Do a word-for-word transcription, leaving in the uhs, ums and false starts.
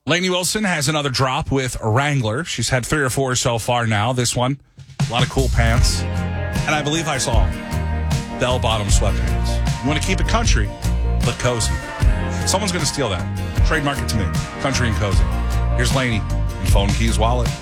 Lainey Wilson has another drop with Wrangler. She's had three or four so far now. This one, a lot of cool pants. And I believe I saw bell-bottom sweatpants. You want to keep it country, but cozy. Someone's going to steal that. Trademark it to me. Country and cozy. Here's Lainey and Phone Keys Wallet.